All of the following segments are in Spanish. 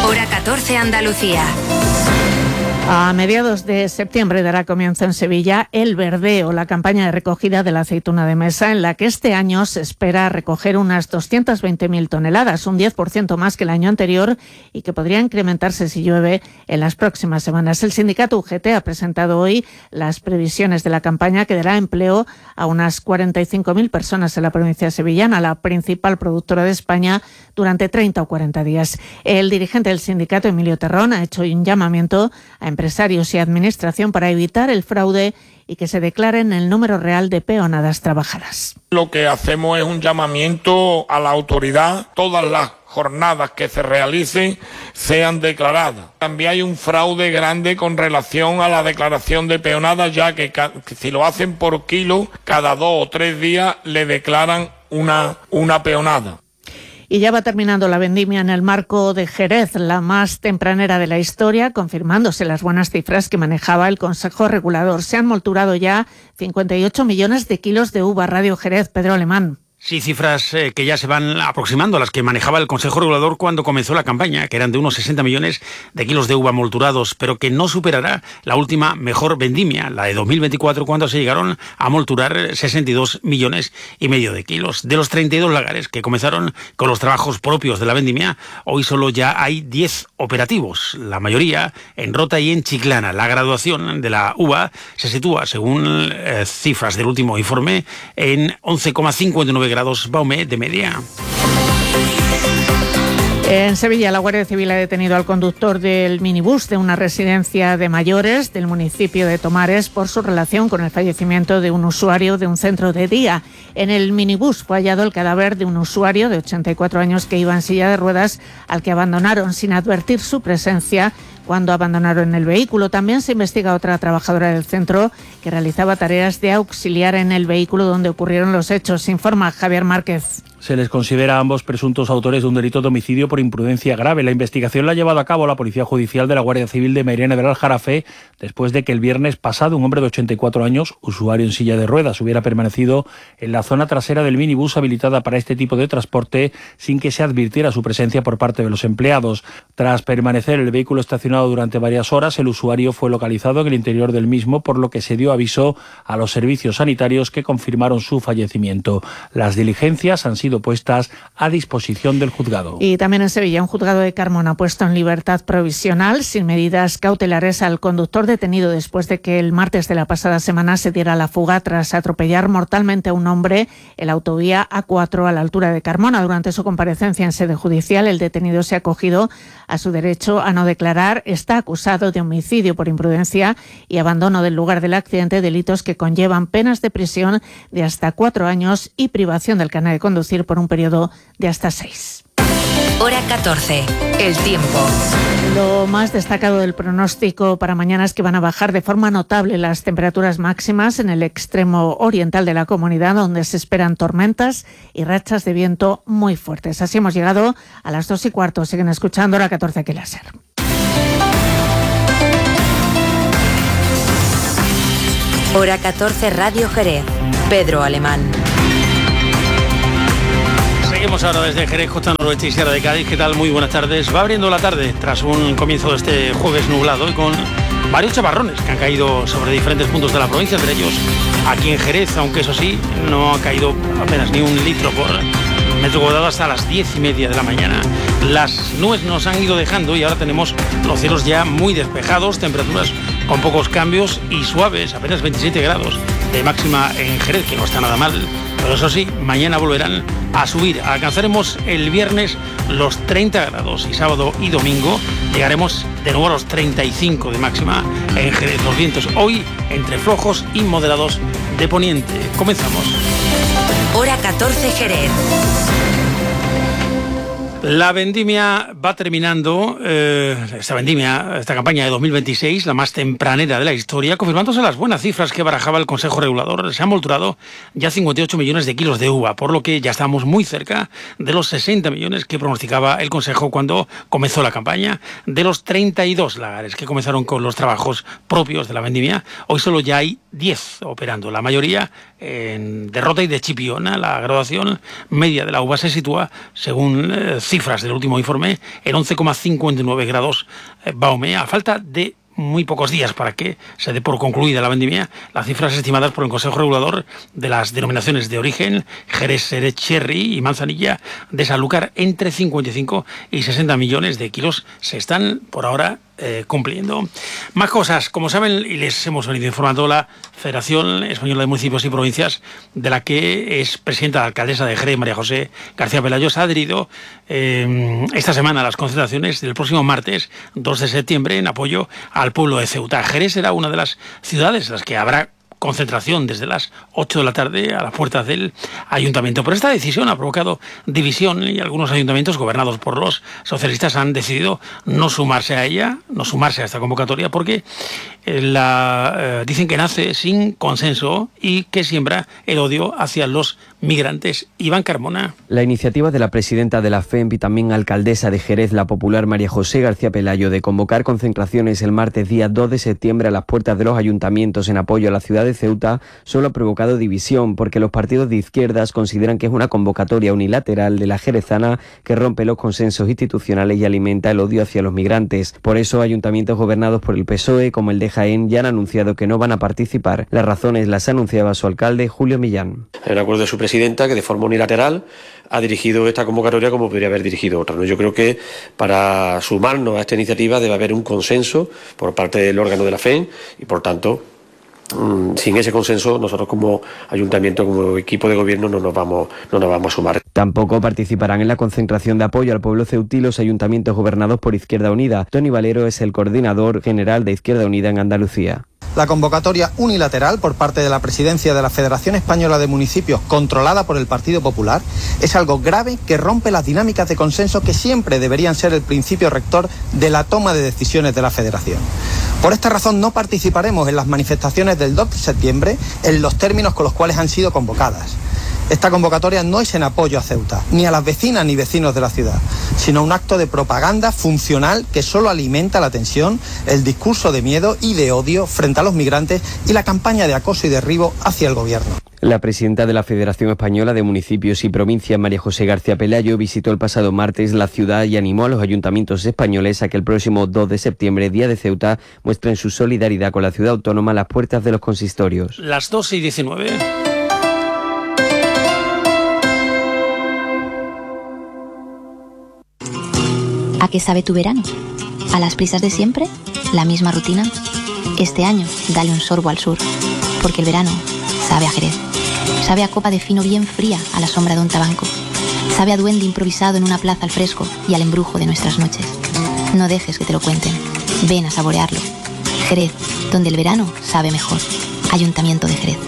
Hora 14 Andalucía. A mediados de septiembre dará comienzo en Sevilla el verdeo, la campaña de recogida de la aceituna de mesa, en la que este año se espera recoger unas 220.000 toneladas, un 10% más que el año anterior y que podría incrementarse si llueve en las próximas semanas. El sindicato UGT ha presentado hoy las previsiones de la campaña que dará empleo a unas 45.000 personas en la provincia sevillana, la principal productora de España, durante 30 o 40 días. El dirigente del sindicato, Emilio Terrón, ha hecho un llamamiento a empresarios y administración para evitar el fraude y que se declaren el número real de peonadas trabajadas. Lo que hacemos es un llamamiento a la autoridad. Todas las jornadas que se realicen sean declaradas. También hay un fraude grande con relación a la declaración de peonadas, ya que si lo hacen por kilo, cada 2 o 3 días le declaran una peonada. Y ya va terminando la vendimia en el marco de Jerez, la más tempranera de la historia, confirmándose las buenas cifras que manejaba el Consejo Regulador. Se han molturado ya 58 millones de kilos de uva. Radio Jerez, Pedro Alemán. Sí, cifras que ya se van aproximando a las que manejaba el Consejo Regulador cuando comenzó la campaña, que eran de unos 60 millones de kilos de uva molturados, pero que no superará la última mejor vendimia, la de 2024, cuando se llegaron a molturar 62 millones y medio de kilos. De los 32 lagares que comenzaron con los trabajos propios de la vendimia, hoy solo ya hay 10 operativos, la mayoría en Rota y en Chiclana. La graduación de la uva se sitúa, según cifras del último informe, en 11,59 grados Baume de media. En Sevilla, la Guardia Civil ha detenido al conductor del minibús de una residencia de mayores del municipio de Tomares por su relación con el fallecimiento de un usuario de un centro de día. En el minibús fue hallado el cadáver de un usuario de 84 años que iba en silla de ruedas, al que abandonaron sin advertir su presencia cuando abandonaron el vehículo. También se investiga a otra trabajadora del centro que realizaba tareas de auxiliar en el vehículo donde ocurrieron los hechos. Informa Javier Márquez. Se les considera a ambos presuntos autores de un delito de homicidio por imprudencia grave. La investigación la ha llevado a cabo la Policía Judicial de la Guardia Civil de Mairena del Aljarafe, después de que el viernes pasado un hombre de 84 años, usuario en silla de ruedas, hubiera permanecido en la zona trasera del minibús habilitada para este tipo de transporte sin que se advirtiera su presencia por parte de los empleados. Tras permanecer el vehículo estacionado durante varias horas, el usuario fue localizado en el interior del mismo, por lo que se dio aviso a los servicios sanitarios, que confirmaron su fallecimiento. Las diligencias han sido puestas a disposición del juzgado. Y también en Sevilla, un juzgado de Carmona ha puesto en libertad provisional, sin medidas cautelares, al conductor detenido después de que el martes de la pasada semana se diera la fuga tras atropellar mortalmente a un hombre en la autovía A4 a la altura de Carmona. Durante su comparecencia en sede judicial, el detenido se ha acogido a su derecho a no declarar. Está acusado de homicidio por imprudencia y abandono del lugar del accidente, delitos que conllevan penas de prisión de hasta 4 años y privación del carnet de conducir por un periodo de hasta 6. Hora 14. El tiempo. Lo más destacado del pronóstico para mañana es que van a bajar de forma notable las temperaturas máximas en el extremo oriental de la comunidad, donde se esperan tormentas y rachas de viento muy fuertes. Así hemos llegado a las 2:15. Siguen escuchando Hora 14 aquí la SER. Hora 14 Radio Jerez. Pedro Alemán. Seguimos ahora desde Jerez, Costa Noroeste y Sierra de Cádiz. ¿Qué tal? Muy buenas tardes. Va abriendo la tarde tras un comienzo de este jueves nublado y con varios chaparrones que han caído sobre diferentes puntos de la provincia, entre ellos aquí en Jerez, aunque eso sí, no ha caído apenas ni un litro por metro cuadrado hasta las 10:30 de la mañana. Las nubes nos han ido dejando y ahora tenemos los cielos ya muy despejados, temperaturas con pocos cambios y suaves, apenas 27 grados de máxima en Jerez, que no está nada mal. Pero eso sí, mañana volverán a subir. Alcanzaremos el viernes los 30 grados y sábado y domingo llegaremos de nuevo a los 35 de máxima en Jerez. Los vientos hoy entre flojos y moderados de poniente. Comenzamos. Hora 14 Jerez. La vendimia va terminando, esta campaña de 2026, la más tempranera de la historia, confirmándose las buenas cifras que barajaba el Consejo Regulador. Se han molturado ya 58 millones de kilos de uva, por lo que ya estamos muy cerca de los 60 millones que pronosticaba el Consejo cuando comenzó la campaña. De los 32 lagares que comenzaron con los trabajos propios de la vendimia, hoy solo ya hay 10 operando, la mayoría en Rota y de Chipiona. La graduación media de la uva se sitúa, según cifras cifras del último informe en 11,59 grados Baumea, a falta de muy pocos días para que se dé por concluida la vendimia. Las cifras estimadas por el Consejo Regulador de las denominaciones de origen, Jerez, Cherry y Manzanilla de Sanlúcar, entre 55 y 60 millones de kilos se están por ahora cumpliendo. Más cosas, como saben, y les hemos venido informando, la Federación Española de Municipios y Provincias, de la que es presidenta la alcaldesa de Jerez, María José García Pelayo, ha adherido esta semana a las concentraciones del próximo martes 2 de septiembre en apoyo al pueblo de Ceuta. Jerez será una de las ciudades en las que habrá concentración desde las 8 de la tarde a las puertas del ayuntamiento. Pero esta decisión ha provocado división y algunos ayuntamientos gobernados por los socialistas han decidido no sumarse a esta convocatoria, porque dicen que nace sin consenso y que siembra el odio hacia los migrantes. Iván Carmona. La iniciativa de la presidenta de la FEMP y también alcaldesa de Jerez, la popular María José García Pelayo, de convocar concentraciones el martes día 2 de septiembre a las puertas de los ayuntamientos en apoyo a la ciudad de Ceuta, solo ha provocado división, porque los partidos de izquierdas consideran que es una convocatoria unilateral de la jerezana que rompe los consensos institucionales y alimenta el odio hacia los migrantes. Por eso, ayuntamientos gobernados por el PSOE, como el de Jaén, ya han anunciado que no van a participar. Las razones las anunciaba su alcalde, Julio Millán. El acuerdo de su presidenta, que de forma unilateral ha dirigido esta convocatoria como podría haber dirigido otra, ¿no? Yo creo que para sumarnos a esta iniciativa debe haber un consenso por parte del órgano de la FEN y, por tanto, sin ese consenso, nosotros como ayuntamiento, como equipo de gobierno, no nos vamos a sumar. Tampoco participarán en la concentración de apoyo al pueblo ceutí los ayuntamientos gobernados por Izquierda Unida. Tony Valero es el coordinador general de Izquierda Unida en Andalucía. La convocatoria unilateral por parte de la presidencia de la Federación Española de Municipios, controlada por el Partido Popular, es algo grave que rompe las dinámicas de consenso que siempre deberían ser el principio rector de la toma de decisiones de la Federación. Por esta razón no participaremos en las manifestaciones del 2 de septiembre en los términos con los cuales han sido convocadas. Esta convocatoria no es en apoyo a Ceuta, ni a las vecinas ni vecinos de la ciudad, sino un acto de propaganda funcional que solo alimenta la tensión, el discurso de miedo y de odio frente a los migrantes y la campaña de acoso y derribo hacia el gobierno. La presidenta de la Federación Española de Municipios y Provincias, María José García Pelayo, visitó el pasado martes la ciudad y animó a los ayuntamientos españoles a que el próximo 2 de septiembre, Día de Ceuta, muestren su solidaridad con la ciudad autónoma a las puertas de los consistorios. Las 2:19. ¿A qué sabe tu verano? ¿A las prisas de siempre? ¿La misma rutina? Este año, dale un sorbo al sur, porque el verano sabe a Jerez. Sabe a copa de fino bien fría a la sombra de un tabanco. Sabe a duende improvisado en una plaza al fresco y al embrujo de nuestras noches. No dejes que te lo cuenten. Ven a saborearlo. Jerez, donde el verano sabe mejor. Ayuntamiento de Jerez.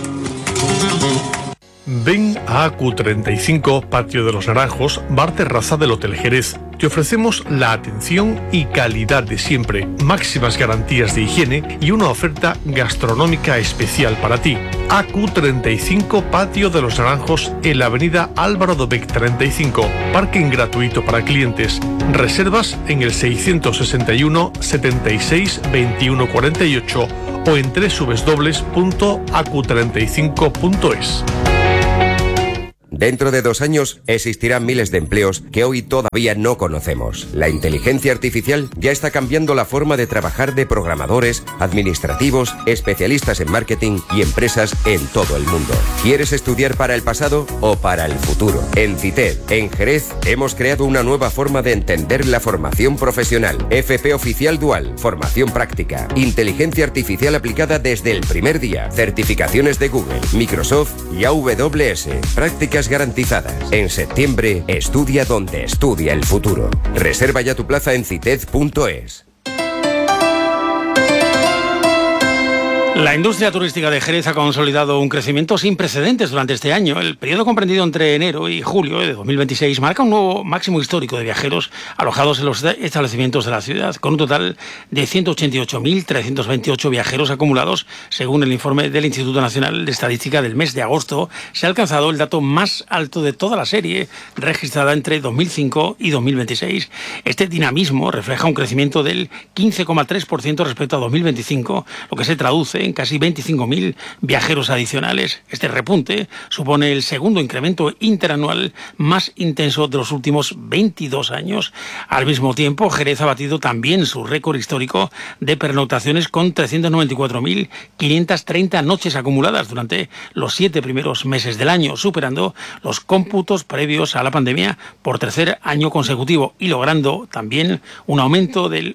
Ven a AQ35, Patio de los Naranjos, bar terraza del Hotel Jerez. Te ofrecemos la atención y calidad de siempre, máximas garantías de higiene y una oferta gastronómica especial para ti. AQ35, Patio de los Naranjos, en la avenida Álvaro Dobech 35. Parking gratuito para clientes. Reservas en el 661 76 21 48 o en www.acu35.es. Dentro de 2 años existirán miles de empleos que hoy todavía no conocemos. La inteligencia artificial ya está cambiando la forma de trabajar de programadores, administrativos, especialistas en marketing y empresas en todo el mundo. ¿Quieres estudiar para el pasado o para el futuro? En CITED, en Jerez, hemos creado una nueva forma de entender la formación profesional. FP Oficial Dual, formación práctica, inteligencia artificial aplicada desde el primer día, certificaciones de Google, Microsoft y AWS, prácticas garantizadas. En septiembre, estudia donde estudia el futuro. Reserva ya tu plaza en cited.es. La industria turística de Jerez ha consolidado un crecimiento sin precedentes durante este año. El periodo comprendido entre enero y julio de 2026 marca un nuevo máximo histórico de viajeros alojados en los establecimientos de la ciudad, con un total de 188.328 viajeros acumulados. Según el informe del Instituto Nacional de Estadística del mes de agosto, se ha alcanzado el dato más alto de toda la serie, registrada entre 2005 y 2026. Este dinamismo refleja un crecimiento del 15,3% respecto a 2025, lo que se traduce Jaén casi 25.000 viajeros adicionales. Este repunte supone el segundo incremento interanual más intenso de los últimos 22 años. Al mismo tiempo, Jerez ha batido también su récord histórico de pernoctaciones con 394.530 noches acumuladas durante los 7 primeros meses del año, superando los cómputos previos a la pandemia por tercer año consecutivo y logrando también un aumento del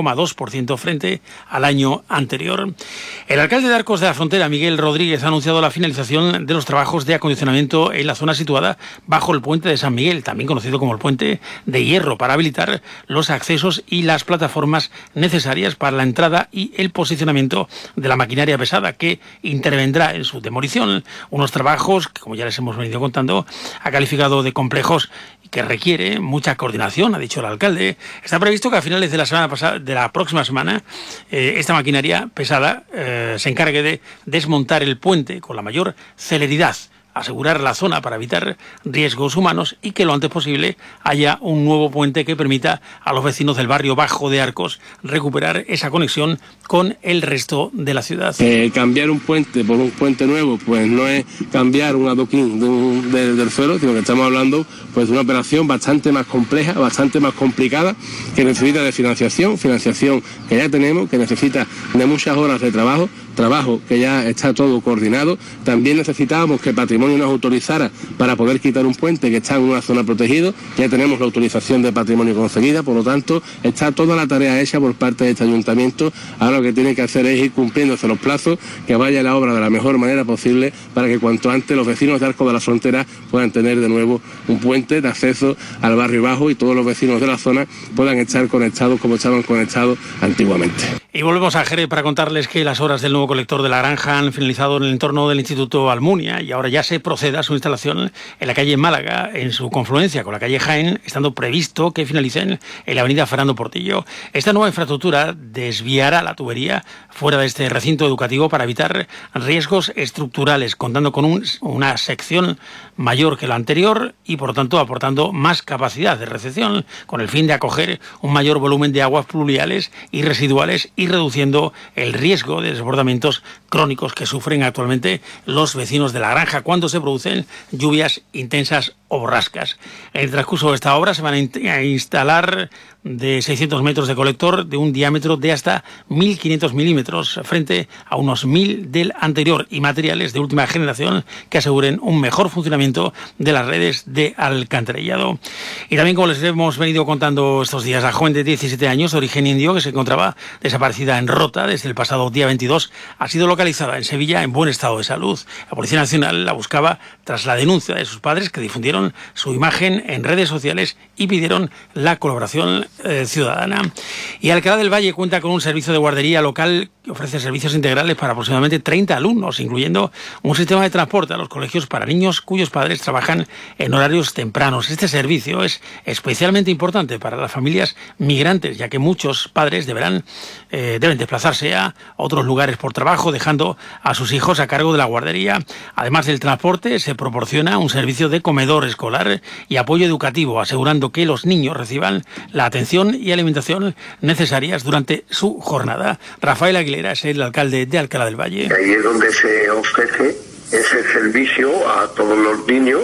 1,2% frente al año anterior. El alcalde de Arcos de la Frontera, Miguel Rodríguez, ha anunciado la finalización de los trabajos de acondicionamiento en la zona situada bajo el puente de San Miguel, también conocido como el puente de Hierro, para habilitar los accesos y las plataformas necesarias para la entrada y el posicionamiento de la maquinaria pesada que intervendrá en su demolición. Unos trabajos que, como ya les hemos venido contando, ha calificado de complejos y que requiere mucha coordinación, ha dicho el alcalde. Está previsto que a finales de la semana pasada, de la próxima semana, esta maquinaria pesada se encargue de desmontar el puente con la mayor celeridad, asegurar la zona para evitar riesgos humanos y que lo antes posible haya un nuevo puente que permita a los vecinos del barrio bajo de Arcos recuperar esa conexión con el resto de la ciudad. Cambiar un puente por un puente nuevo pues no es cambiar un adoquín del suelo, sino que estamos hablando pues de una operación bastante más compleja, bastante más complicada, que necesita de financiación que ya tenemos, que necesita de muchas horas de trabajo que ya está todo coordinado. También necesitábamos que Patrimonio nos autorizara para poder quitar un puente que está en una zona protegida. Ya tenemos la autorización de Patrimonio conseguida, por lo tanto está toda la tarea hecha por parte de este ayuntamiento. Ahora lo que tiene que hacer es ir cumpliéndose los plazos, que vaya la obra de la mejor manera posible para que cuanto antes los vecinos de Arcos de la Frontera puedan tener de nuevo un puente de acceso al barrio bajo y todos los vecinos de la zona puedan estar conectados como estaban conectados antiguamente. Y volvemos a Jerez para contarles que las obras del nuevo colector de la Granja han finalizado en el entorno del Instituto Almunia y ahora ya se procede a su instalación en la calle Málaga, en su confluencia con la calle Jaén, estando previsto que finalicen en la avenida Fernando Portillo. Esta nueva infraestructura desviará la tubería fuera de este recinto educativo para evitar riesgos estructurales, contando con una sección mayor que la anterior y, por lo tanto, aportando más capacidad de recepción, con el fin de acoger un mayor volumen de aguas pluviales y residuales y reduciendo el riesgo de desbordamientos crónicos que sufren actualmente los vecinos de la Granja cuando se producen lluvias intensas o borrascas. En el transcurso de esta obra se van a instalar de 600 metros de colector de un diámetro de hasta 1.500 milímetros frente a unos 1.000 del anterior y materiales de última generación que aseguren un mejor funcionamiento de las redes de alcantarillado. Y también, como les hemos venido contando estos días, la joven de 17 años de origen indio que se encontraba desaparecida en Rota desde el pasado día 22 ha sido localizada en Sevilla en buen estado de salud. La Policía Nacional la buscaba tras la denuncia de sus padres, que difundieron su imagen en redes sociales y pidieron la colaboración ciudadana. Y Alcalá del Valle cuenta con un servicio de guardería local que ofrece servicios integrales para aproximadamente 30 alumnos, incluyendo un sistema de transporte a los colegios para niños cuyos padres trabajan en horarios tempranos. Este servicio es especialmente importante para las familias migrantes, ya que muchos padres deben desplazarse a otros lugares por trabajo, dejando a sus hijos a cargo de la guardería. Además del transporte, se proporciona un servicio de comedor escolar y apoyo educativo, asegurando que los niños reciban la atención y alimentación necesarias durante su jornada. Rafael Aguilera es el alcalde de Alcalá del Valle. Ahí es donde se ofrece ese servicio a todos los niños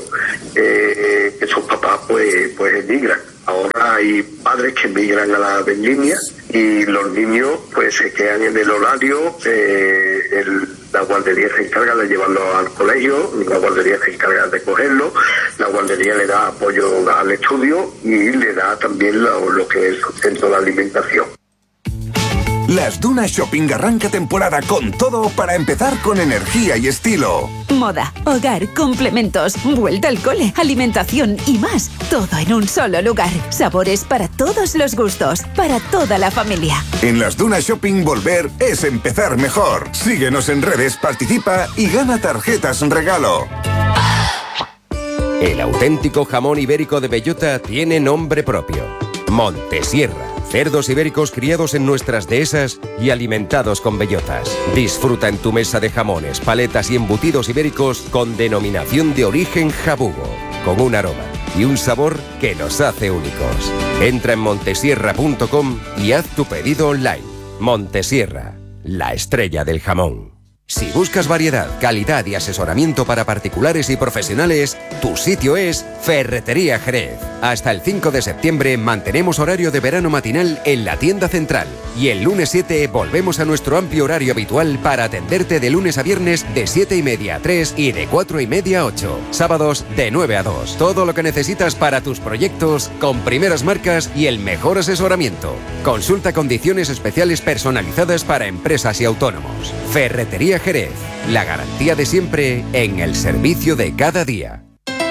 que sus papás pues emigran. Ahora hay padres que emigran a la vendimia y los niños pues se quedan en el horario. La guardería se encarga de llevarlos al colegio, la guardería se encarga de cogerlo, la guardería le da apoyo al estudio y le da también lo que es el centro de alimentación. Las Dunas Shopping arranca temporada con todo para empezar con energía y estilo. Moda, hogar, complementos, vuelta al cole, alimentación y más. Todo en un solo lugar. Sabores para todos los gustos, para toda la familia. En las Dunas Shopping volver es empezar mejor. Síguenos en redes, participa y gana tarjetas regalo. El auténtico jamón ibérico de bellota tiene nombre propio: Montesierra. Cerdos ibéricos criados en nuestras dehesas y alimentados con bellotas. Disfruta en tu mesa de jamones, paletas y embutidos ibéricos con denominación de origen jabugo, con un aroma y un sabor que nos hace únicos. Entra en montesierra.com y haz tu pedido online. Montesierra, la estrella del jamón. Si buscas variedad, calidad y asesoramiento para particulares y profesionales, tu sitio es Ferretería Jerez. Hasta el 5 de septiembre mantenemos horario de verano matinal en la tienda central. Y el lunes 7 volvemos a nuestro amplio horario habitual para atenderte de lunes a viernes de 7:30 a 3 y de 4:30 a 8. Sábados de 9 a 2. Todo lo que necesitas para tus proyectos con primeras marcas y el mejor asesoramiento. Consulta condiciones especiales personalizadas para empresas y autónomos. Ferretería Jerez, la garantía de siempre en el servicio de cada día.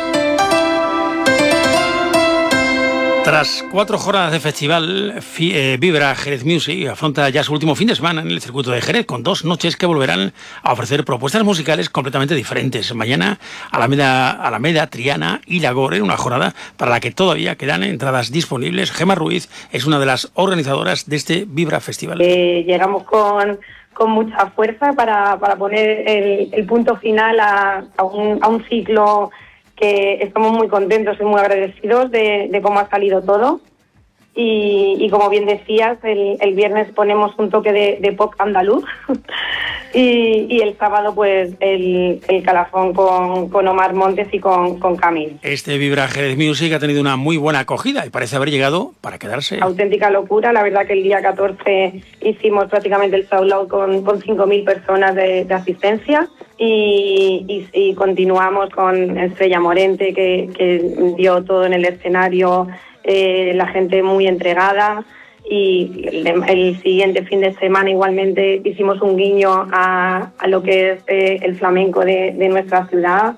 Tras 4 jornadas de festival, Vibra Jerez Music afronta ya su último fin de semana en el circuito de Jerez, con 2 noches que volverán a ofrecer propuestas musicales completamente diferentes. Mañana, Alameda, Triana y Lagore, una jornada para la que todavía quedan entradas disponibles. Gemma Ruiz es una de las organizadoras de este Vibra Festival. Llegamos con mucha fuerza para poner el punto final a un ciclo que estamos muy contentos y muy agradecidos de cómo ha salido todo. Y como bien decías, el viernes ponemos un toque de pop andaluz y el sábado pues el calafón con Omar Montes y con Camil. Este Vibra Jerez Music ha tenido una muy buena acogida y parece haber llegado para quedarse. Auténtica locura, la verdad que el día 14 hicimos prácticamente el sold out con 5.000 personas de asistencia y continuamos con Estrella Morente que dio todo en el escenario. La gente muy entregada y el siguiente fin de semana igualmente hicimos un guiño a lo que es el flamenco de nuestra ciudad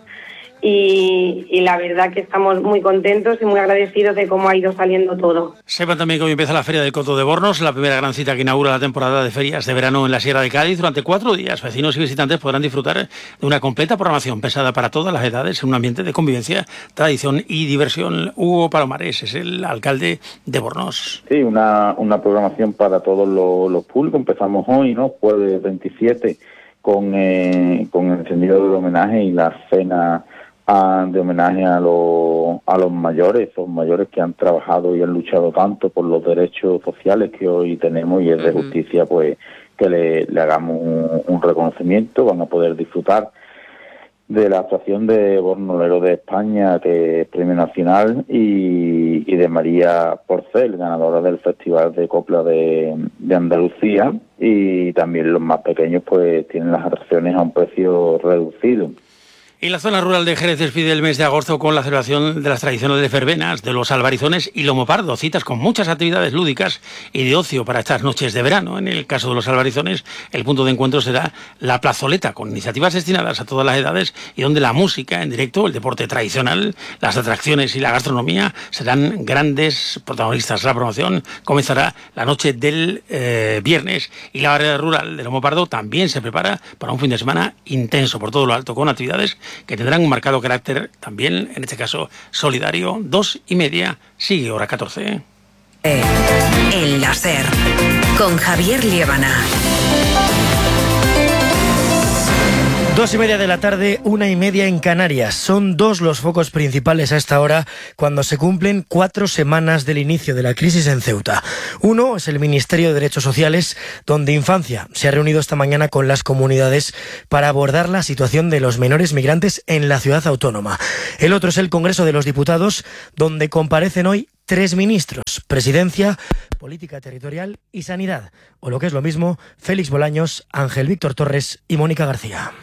y la verdad que estamos muy contentos y muy agradecidos de cómo ha ido saliendo todo. Sepan también que hoy empieza la Feria del Coto de Bornos, la primera gran cita que inaugura la temporada de ferias de verano en la Sierra de Cádiz. Durante 4 días, vecinos y visitantes podrán disfrutar de una completa programación pensada para todas las edades en un ambiente de convivencia, tradición y diversión. Hugo Palomares es el alcalde de Bornos. Sí, una programación para todos los públicos. Empezamos hoy, ¿no? Jueves 27 con el encendido del homenaje y la cena de homenaje a los mayores, esos mayores que han trabajado y han luchado tanto por los derechos sociales que hoy tenemos, y es de justicia pues que le hagamos un reconocimiento. Van a poder disfrutar de la actuación de Bornolero de España, que es premio nacional, y de María Porcel, ganadora del Festival de Copla de Andalucía, y también los más pequeños pues tienen las atracciones a un precio reducido. Y la zona rural de Jerez despide el mes de agosto con la celebración de las tradicionales verbenas, de los albarizones y lomo pardo, citas con muchas actividades lúdicas y de ocio para estas noches de verano. En el caso de los albarizones, el punto de encuentro será la plazoleta, con iniciativas destinadas a todas las edades y donde la música en directo, el deporte tradicional, las atracciones y la gastronomía serán grandes protagonistas. La promoción comenzará la noche del viernes y la área rural de lomo pardo también se prepara para un fin de semana intenso por todo lo alto, con actividades que tendrán un marcado carácter también, en este caso, solidario. 2:30, sigue hora 14. El láser, con Javier Liébana. 2:30 de la tarde, 1:30 en Canarias. Son 2 los focos principales a esta hora cuando se cumplen 4 semanas del inicio de la crisis en Ceuta. Uno es el Ministerio de Derechos Sociales, donde Infancia se ha reunido esta mañana con las comunidades para abordar la situación de los menores migrantes en la ciudad autónoma. El otro es el Congreso de los Diputados, donde comparecen hoy 3 ministros: Presidencia, Política Territorial y Sanidad, o lo que es lo mismo, Félix Bolaños, Ángel Víctor Torres y Mónica García.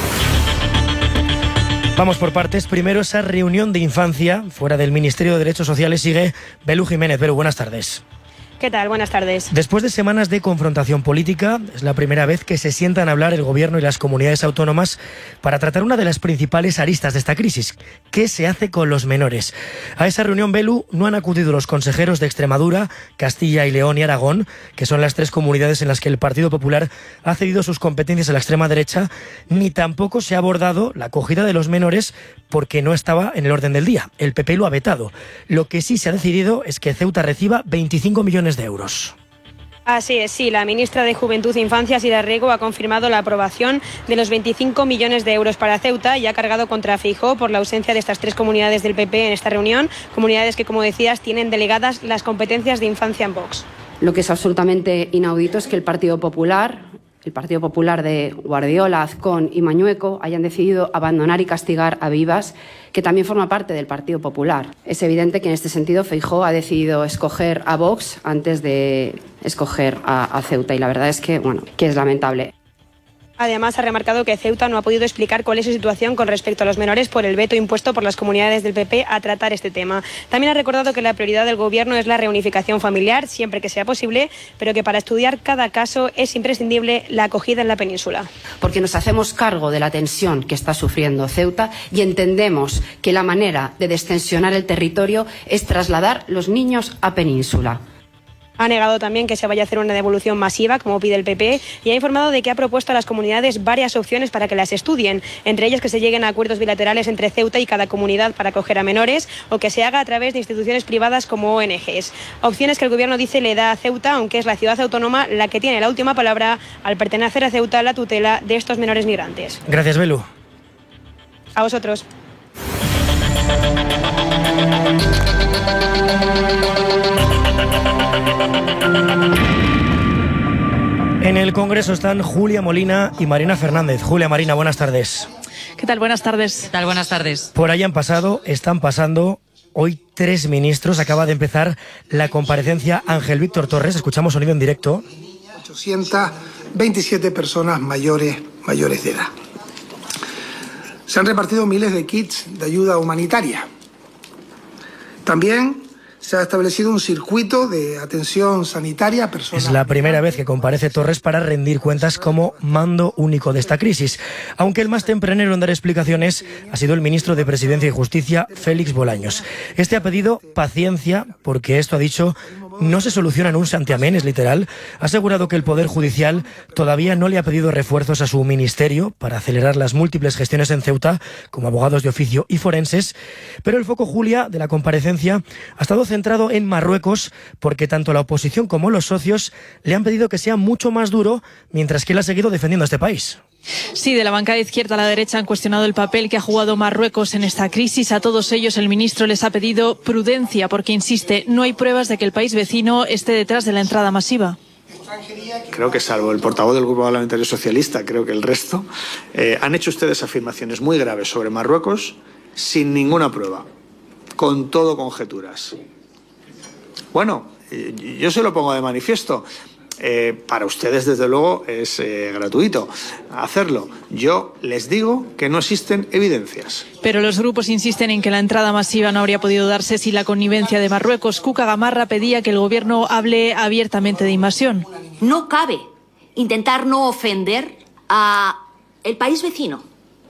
Vamos por partes. Primero, esa reunión de Infancia fuera del Ministerio de Derechos Sociales. Sigue Belú Jiménez. Belú, buenas tardes. ¿Qué tal? Buenas tardes. Después de semanas de confrontación política, es la primera vez que se sientan a hablar el Gobierno y las comunidades autónomas para tratar una de las principales aristas de esta crisis: ¿qué se hace con los menores? A esa reunión, Belú, no han acudido los consejeros de Extremadura, Castilla y León y Aragón, que son las 3 comunidades en las que el Partido Popular ha cedido sus competencias a la extrema derecha, ni tampoco se ha abordado la acogida de los menores porque no estaba en el orden del día. El PP lo ha vetado. Lo que sí se ha decidido es que Ceuta reciba 25 millones de euros. Así es, sí. La ministra de Juventud, Infancias y de Riego ha confirmado la aprobación de los 25 millones de euros para Ceuta y ha cargado contra Feijóo por la ausencia de estas 3 comunidades del PP en esta reunión. Comunidades que, como decías, tienen delegadas las competencias de infancia en Vox. Lo que es absolutamente inaudito es que el Partido Popular el Partido Popular de Guardiola, Azcón y Mañueco hayan decidido abandonar y castigar a Vivas, que también forma parte del Partido Popular. Es evidente que en este sentido Feijóo ha decidido escoger a Vox antes de escoger a Ceuta, y la verdad es que es lamentable. Además, ha remarcado que Ceuta no ha podido explicar cuál es su situación con respecto a los menores por el veto impuesto por las comunidades del PP a tratar este tema. También ha recordado que la prioridad del Gobierno es la reunificación familiar, siempre que sea posible, pero que para estudiar cada caso es imprescindible la acogida en la península. Porque nos hacemos cargo de la tensión que está sufriendo Ceuta y entendemos que la manera de destensionar el territorio es trasladar los niños a península. Ha negado también que se vaya a hacer una devolución masiva, como pide el PP, y ha informado de que ha propuesto a las comunidades varias opciones para que las estudien, entre ellas que se lleguen a acuerdos bilaterales entre Ceuta y cada comunidad para acoger a menores, o que se haga a través de instituciones privadas como ONGs. Opciones que el Gobierno dice le da a Ceuta, aunque es la ciudad autónoma la que tiene la última palabra al pertenecer a Ceuta la tutela de estos menores migrantes. Gracias, Belu. A vosotros. En el Congreso están Julia Molina y Marina Fernández. Julia, Marina, buenas tardes. ¿Qué tal? Buenas tardes. ¿Qué tal? Buenas tardes. Por ahí están pasando hoy 3 ministros. Acaba de empezar la comparecencia Ángel Víctor Torres. Escuchamos sonido en directo. 827 personas mayores de edad. Se han repartido miles de kits de ayuda humanitaria. También se ha establecido un circuito de atención sanitaria a personas. Es la primera vez que comparece Torres para rendir cuentas como mando único de esta crisis. Aunque el más tempranero en dar explicaciones ha sido el ministro de Presidencia y Justicia, Félix Bolaños. Este ha pedido paciencia porque esto, ha dicho, no se soluciona en un santiamén, es literal. Ha asegurado que el Poder Judicial todavía no le ha pedido refuerzos a su ministerio para acelerar las múltiples gestiones en Ceuta, como abogados de oficio y forenses. Pero el foco, Julia, de la comparecencia ha estado centrado en Marruecos, porque tanto la oposición como los socios le han pedido que sea mucho más duro, mientras que él ha seguido defendiendo a este país. Sí, de la bancada izquierda a la derecha han cuestionado el papel que ha jugado Marruecos en esta crisis. A todos ellos el ministro les ha pedido prudencia porque, insiste, no hay pruebas de que el país vecino esté detrás de la entrada masiva. Creo que salvo el portavoz del Grupo Parlamentario Socialista, creo que el resto han hecho ustedes afirmaciones muy graves sobre Marruecos sin ninguna prueba, con todo conjeturas. Bueno, yo se lo pongo de manifiesto. Para ustedes, desde luego, es gratuito hacerlo. Yo les digo que no existen evidencias. Pero los grupos insisten en que la entrada masiva no habría podido darse sin la connivencia de Marruecos. Cuca Gamarra pedía que el gobierno hable abiertamente de invasión. No cabe intentar no ofender a el país vecino,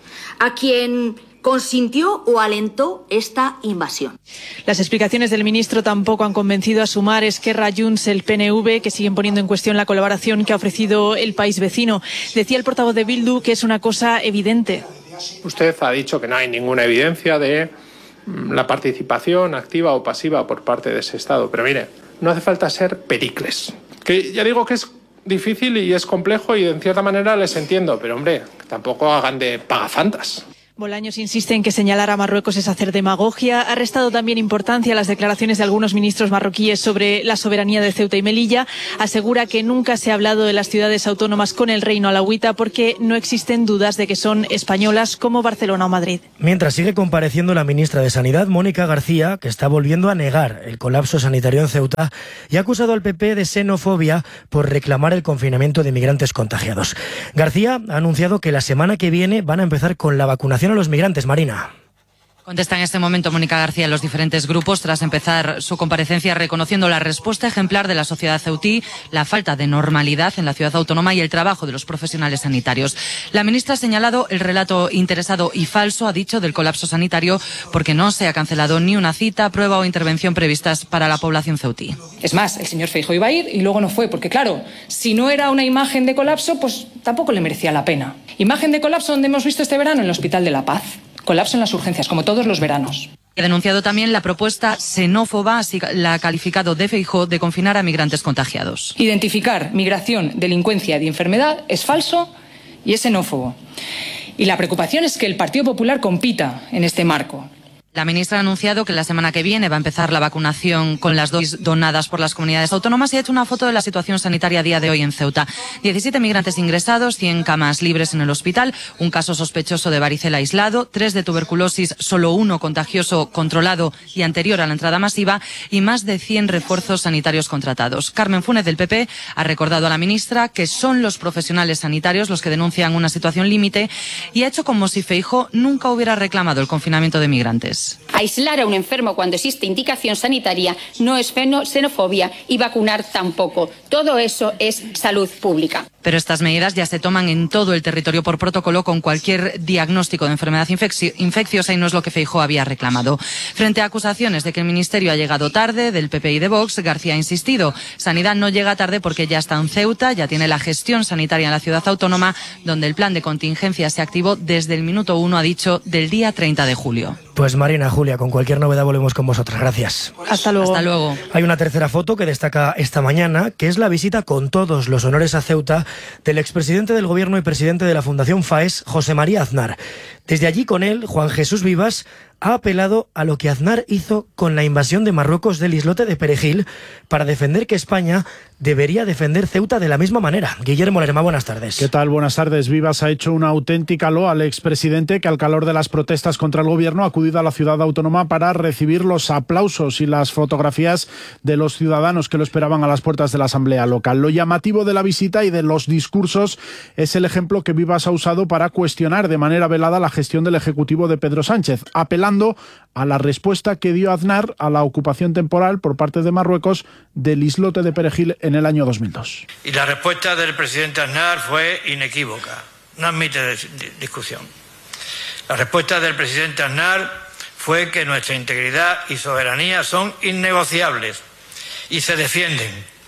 a quien consintió o alentó esta invasión. Las explicaciones del ministro tampoco han convencido a Sumar, Esquerra, Junts, el PNV, que siguen poniendo en cuestión la colaboración que ha ofrecido el país vecino. Decía el portavoz de Bildu que es una cosa evidente. Usted ha dicho que no hay ninguna evidencia de la participación activa o pasiva por parte de ese Estado. Pero mire, no hace falta ser Pericles. Que ya digo que es difícil y es complejo y en cierta manera les entiendo, pero hombre, tampoco hagan de pagafantas. Bolaños insiste en que señalar a Marruecos es hacer demagogia. Ha restado también importancia a las declaraciones de algunos ministros marroquíes sobre la soberanía de Ceuta y Melilla. Asegura que nunca se ha hablado de las ciudades autónomas con el reino alauita porque no existen dudas de que son españolas como Barcelona o Madrid. Mientras sigue compareciendo la ministra de Sanidad, Mónica García, que está volviendo a negar el colapso sanitario en Ceuta y ha acusado al PP de xenofobia por reclamar el confinamiento de migrantes contagiados. García ha anunciado que la semana que viene van a empezar con la vacunación a los migrantes. Marina. Contesta en este momento Mónica García a los diferentes grupos tras empezar su comparecencia reconociendo la respuesta ejemplar de la sociedad ceutí, la falta de normalidad en la ciudad autónoma y el trabajo de los profesionales sanitarios. La ministra ha señalado el relato interesado y falso, ha dicho, del colapso sanitario porque no se ha cancelado ni una cita, prueba o intervención previstas para la población ceutí. Es más, el señor Feijóo iba a ir y luego no fue, porque claro, si no era una imagen de colapso, pues tampoco le merecía la pena. Imagen de colapso donde hemos visto este verano en el Hospital de la Paz. Colapso en las urgencias, como todos los veranos. Ha denunciado también la propuesta xenófoba, así la ha calificado de Feijóo, de confinar a migrantes contagiados. Identificar migración, delincuencia y enfermedad es falso y es xenófobo. Y la preocupación es que el Partido Popular compita en este marco. La ministra ha anunciado que la semana que viene va a empezar la vacunación con las dosis donadas por las comunidades autónomas y ha hecho una foto de la situación sanitaria a día de hoy en Ceuta. 17 migrantes ingresados, 100 camas libres en el hospital, un caso sospechoso de varicela aislado, 3 de tuberculosis, solo 1 contagioso controlado y anterior a la entrada masiva y más de 100 refuerzos sanitarios contratados. Carmen Funes del PP ha recordado a la ministra que son los profesionales sanitarios los que denuncian una situación límite y ha hecho como si Feijóo nunca hubiera reclamado el confinamiento de migrantes. Aislar a un enfermo cuando existe indicación sanitaria no es xenofobia y vacunar tampoco. Todo eso es salud pública. Pero estas medidas ya se toman en todo el territorio por protocolo con cualquier diagnóstico de enfermedad infecciosa y no es lo que Feijóo había reclamado. Frente a acusaciones de que el Ministerio ha llegado tarde, del PP y de Vox, García ha insistido. Sanidad no llega tarde porque ya está en Ceuta, ya tiene la gestión sanitaria en la ciudad autónoma, donde el plan de contingencia se activó desde el minuto 1, ha dicho, del día 30 de julio. Pues Marina, Julia, con cualquier novedad volvemos con vosotras. Gracias. Hasta luego. Hasta luego. Hay una tercera foto que destaca esta mañana, que es la visita con todos los honores a Ceuta del expresidente del Gobierno y presidente de la Fundación FAES, José María Aznar. Desde allí con él, Juan Jesús Vivas ha apelado a lo que Aznar hizo con la invasión de Marruecos del islote de Perejil para defender que España debería defender Ceuta de la misma manera. Guillermo Lerma, buenas tardes. ¿Qué tal? Buenas tardes. Vivas ha hecho una auténtica loa al expresidente que al calor de las protestas contra el gobierno ha acudido a la ciudad autónoma para recibir los aplausos y las fotografías de los ciudadanos que lo esperaban a las puertas de la Asamblea Local. Lo llamativo de la visita y de los discursos es el ejemplo que Vivas ha usado para cuestionar de manera velada la gestión del Ejecutivo de Pedro Sánchez, apelando a la respuesta que dio Aznar a la ocupación temporal por parte de Marruecos del islote de Perejil en el año 2002. Y la respuesta del presidente Aznar fue inequívoca, no admite discusión. La respuesta del presidente Aznar fue que nuestra integridad y soberanía son innegociables y se defienden.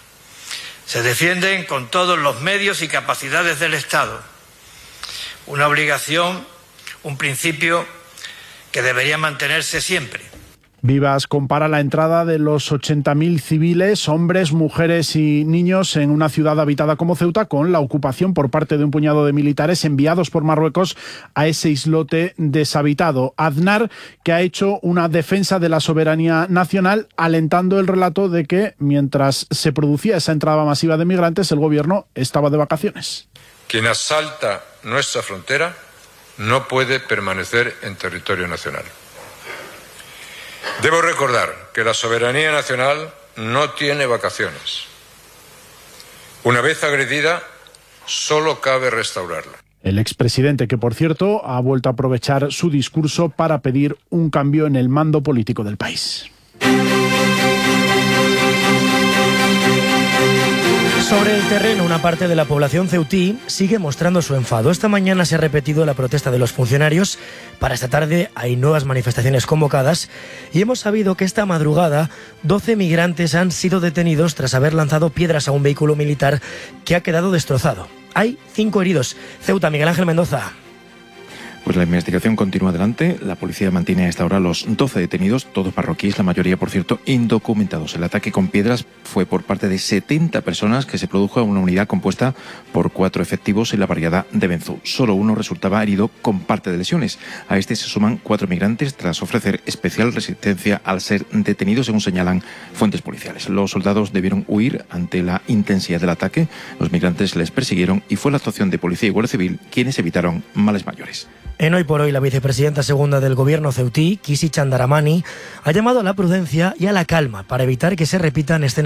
Se defienden con todos los medios y capacidades del Estado. Una obligación, un principio que debería mantenerse siempre. Vivas compara la entrada de los 80.000 civiles, hombres, mujeres y niños en una ciudad habitada como Ceuta con la ocupación por parte de un puñado de militares enviados por Marruecos a ese islote deshabitado. Aznar, que ha hecho una defensa de la soberanía nacional, alentando el relato de que mientras se producía esa entrada masiva de migrantes, el gobierno estaba de vacaciones. Quien asalta nuestra frontera no puede permanecer en territorio nacional. Debo recordar que la soberanía nacional no tiene vacaciones. Una vez agredida, solo cabe restaurarla. El expresidente, que por cierto ha vuelto a aprovechar su discurso para pedir un cambio en el mando político del país. Sobre el terreno, una parte de la población ceutí sigue mostrando su enfado. Esta mañana se ha repetido la protesta de los funcionarios. Para esta tarde hay nuevas manifestaciones convocadas y hemos sabido que esta madrugada 12 migrantes han sido detenidos tras haber lanzado piedras a un vehículo militar que ha quedado destrozado. Hay 5 heridos. Ceuta, Miguel Ángel Mendoza. Pues la investigación continúa adelante. La policía mantiene a esta hora los 12 detenidos, todos marroquíes, la mayoría, por cierto, indocumentados. El ataque con piedras fue por parte de 70 personas que se produjo a una unidad compuesta por 4 efectivos en la barriada de Benzú. Solo uno resultaba herido con parte de lesiones. A este se suman 4 migrantes tras ofrecer especial resistencia al ser detenidos, según señalan fuentes policiales. Los soldados debieron huir ante la intensidad del ataque. Los migrantes les persiguieron y fue la actuación de policía y guardia civil quienes evitaron males mayores. En Hoy por Hoy, la vicepresidenta segunda del gobierno ceutí, Kisi Chandaramani, ha llamado a la prudencia y a la calma para evitar que se repitan escenas